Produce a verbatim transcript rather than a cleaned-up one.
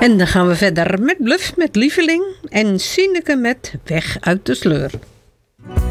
En dan gaan we verder met Bluff met Lieveling en Sineke met Weg uit de sleur.